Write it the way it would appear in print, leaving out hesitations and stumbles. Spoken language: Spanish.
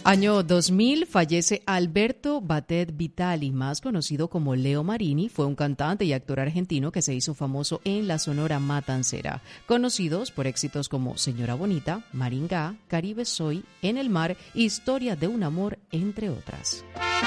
Año 2000 fallece Alberto Batet Vitali, más conocido como Leo Marini. Fue un cantante y actor argentino que se hizo famoso en la Sonora Matancera, conocidos por éxitos como Señora Bonita, Maringá, Caribe Soy, En el Mar, Historia de un amor, entre otras.